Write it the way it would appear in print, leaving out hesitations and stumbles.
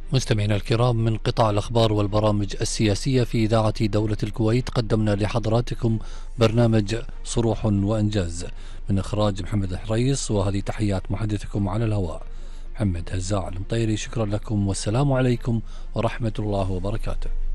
مستمعينا الكرام، من قطاع الأخبار والبرامج السياسية في إذاعة دولة الكويت قدمنا لحضراتكم برنامج صروح وإنجاز من إخراج محمد الحريص، وهذه تحيات محدثكم على الهواء محمد هزاع المطيري. شكرا لكم والسلام عليكم ورحمة الله وبركاته.